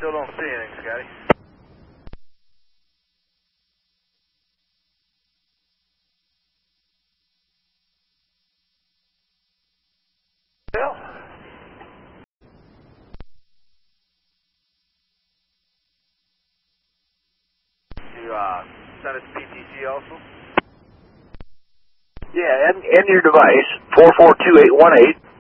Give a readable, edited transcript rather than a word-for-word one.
Still don't see anything, Scotty. Bill? You send us PTC also? Yeah, and your device, 442818.